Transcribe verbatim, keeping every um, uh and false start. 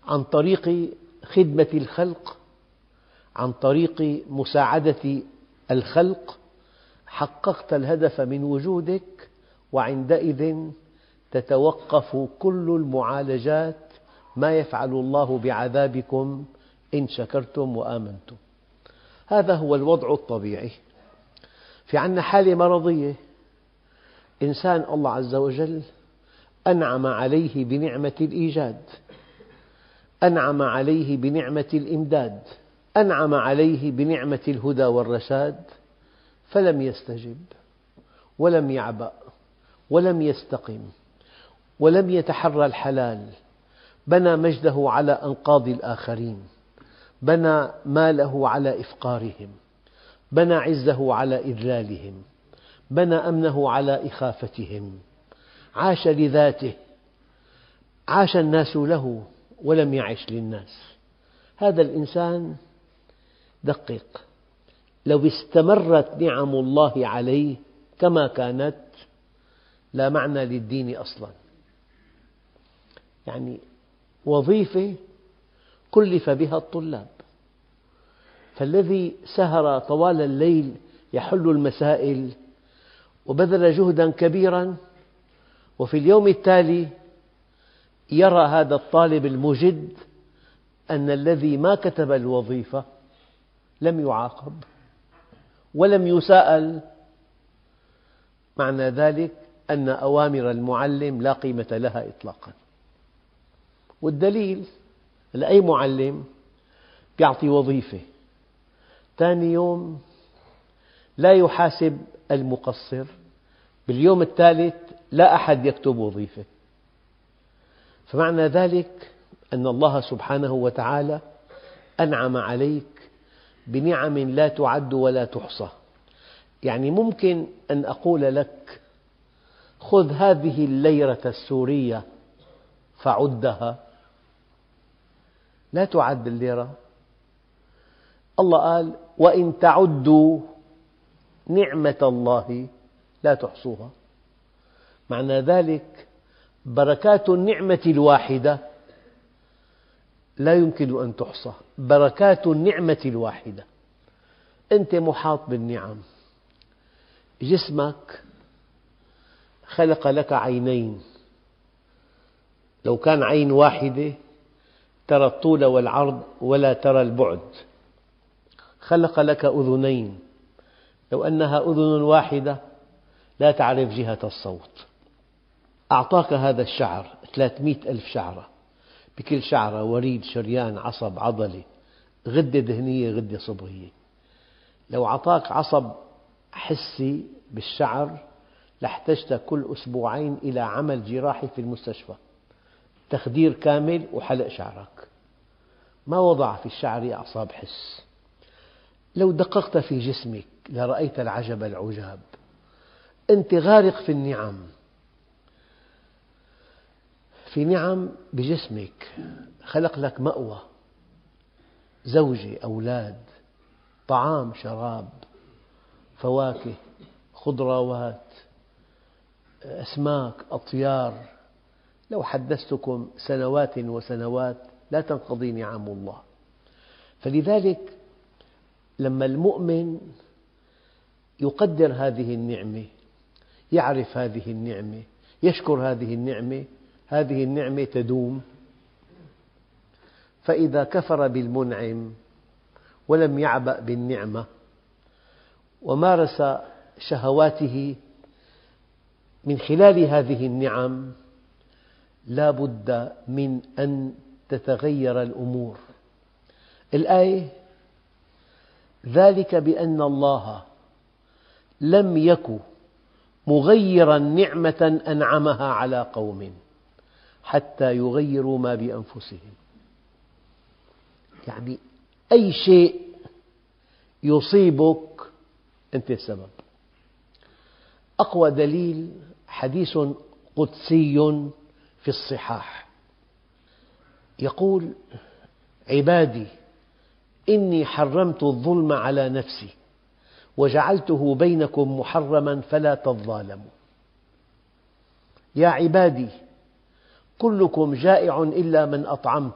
عن طريق خدمة الخلق، عن طريق مساعدة الخلق، حققت الهدف من وجودك، وعندئذ تتوقف كل المعالجات. ما يفعل الله بعذابكم إن شكرتم وآمنتم. هذا هو الوضع الطبيعي. في عندنا حالة مرضية، إنسان الله عز وجل أنعم عليه بنعمة الإيجاد، أنعم عليه بنعمة الإمداد، أنعم عليه بنعمة الهدى والرشاد، فلم يستجب ولم يعبأ ولم يستقم ولم يتحرى الحلال، بنى مجده على أنقاض الآخرين، بنى ماله على إفقارهم، بنى عزه على إذلالهم، بنى أمنه على إخافتهم، عاش لذاته، عاش الناس له ولم يعش للناس. هذا الإنسان دقق، لو استمرت نعم الله عليه كما كانت لا معنى للدين أصلا. يعني وظيفة كلف بها الطلاب، فالذي سهر طوال الليل يحل المسائل وبذل جهدا كبيرا، وفي اليوم التالي يرى هذا الطالب المجد أن الذي ما كتب الوظيفة لم يعاقب ولم يساءل، معنى ذلك أن أوامر المعلم لا قيمة لها إطلاقا. والدليل أي معلم يعطي وظيفة، ثاني يوم لا يحاسب المقصر، باليوم الثالث لا أحد يكتب وظيفة. فمعنى ذلك أن الله سبحانه وتعالى أنعم عليك بنعم لا تعد ولا تحصى. يعني ممكن أن أقول لك خذ هذه الليرة السورية فعدها، لا تعد الليرة. الله قال وإن تعدوا نعمة الله لا تحصوها، معنى ذلك بركات النعمة الواحدة لا يمكن أن تحصى، بركات النعمة الواحدة. أنت محاط بالنعم، جسمك خلق لك عينين، لو كان عين واحدة ترى الطول والعرض ولا ترى البعد. خلق لك أذنين، لو أنها أذن واحدة لا تعرف جهة الصوت. أعطاك هذا الشعر ثلاثمئة ألف شعرة، بكل شعرة وريد، شريان، عصب، عضلة، غدة دهنية، غدة صبغية. لو أعطاك عصب حسي بالشعر لاحتجت كل أسبوعين إلى عمل جراحي في المستشفى، تخدير كامل وحلق شعرك. ما وضع في الشعر أعصاب حس. لو دققت في جسمك لرأيت العجب العجاب. أنت غارق في النعم، في نعم بجسمك، خلق لك مأوى، زوجة، أولاد، طعام، شراب، فواكه، خضروات، أسماك، أطيار. لو حدثتكم سنوات وسنوات لا تنقضي نعم الله. فلذلك لما المؤمن يقدر هذه النعمة، يعرف هذه النعمة، يشكر هذه النعمة، هذه النعمة تدوم. فإذا كفر بالمنعم ولم يعبأ بالنعمة ومارس شهواته من خلال هذه النعم، لا بد من أن تتغير الأمور. الآية ذلك بأن الله لم يك مغيرا نعمة أنعمها على قوم حتى يغيروا ما بأنفسهم. يعني أي شيء يصيبك أنت السبب. أقوى دليل حديث قدسي في الصحاح يقول عبادي إني حرمت الظلم على نفسي وجعلته بينكم محرما فلا تظالموا. يا عبادي كلكم جائع إلا من أطعمت